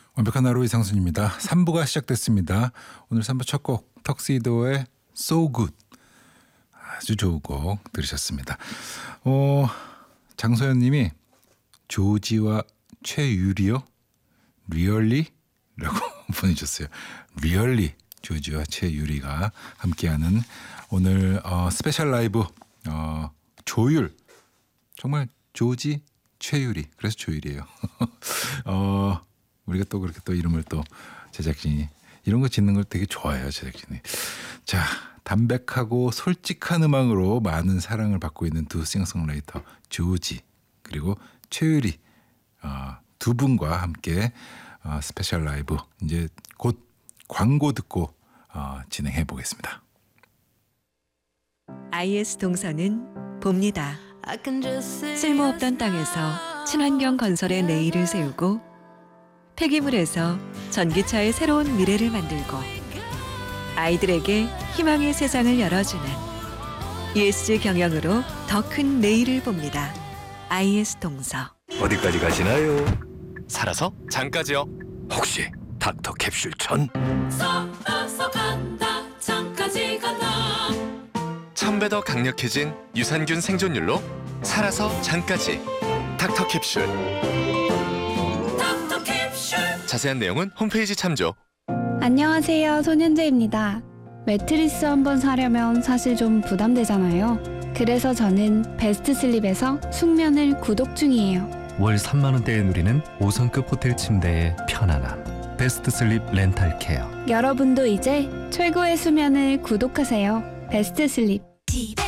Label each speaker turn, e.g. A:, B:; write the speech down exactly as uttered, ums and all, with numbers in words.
A: 완벽한 하루 이상순입니다. 삼 부가 시작됐습니다. 오늘 삼 부 첫 곡 턱시도의 So Good, 아주 좋은 곡 들으셨습니다. 어, 장소연 님이 조지와 최유리요? 리얼리? 라고 보내주셨어요. 리얼리 조지와 최유리가 함께하는 오늘 어, 스페셜 라이브 어, 조율, 정말 조지 최유리, 그래서 조율이에요. 어, 우리가 또 그렇게 또 이름을 또 제작진이 이런 거 짓는 걸 되게 좋아해요, 제작진이. 자, 담백하고 솔직한 음악으로 많은 사랑을 받고 있는 두 싱어송라이터 조지 그리고 최유리 어, 두 분과 함께 어, 스페셜 라이브 이제 곧 광고 듣고 어, 진행해 보겠습니다.
B: 아이에스 동서는 봅니다. 쓸모없던 땅에서 친환경 건설의 내일을 세우고 폐기물에서 전기차의 새로운 미래를 만들고 아이들에게 희망의 세상을 열어주는 이에스지 경영으로 더 큰 내일을 봅니다. 아이에스 동서.
C: 어디까지 가시나요?
D: 살아서 장까지요.
C: 혹시 닥터 캡슐 천?
E: 썩어서 간다 장까지 간다.
D: 천 배 더 강력해진 유산균 생존율로 살아서 장까지. 닥터 캡슐.
E: 닥터 캡슐.
D: 자세한 내용은 홈페이지 참조.
F: 안녕하세요, 손현재입니다. 매트리스 한번 사려면 사실 좀 부담되잖아요. 그래서 저는 베스트 슬립에서 숙면을 구독 중이에요.
G: 월 삼만 원대에 누리는 오 성급 호텔 침대의 편안함. 베스트 슬립 렌탈 케어.
F: 여러분도 이제 최고의 수면을 구독하세요. 베스트 슬립.
E: 집에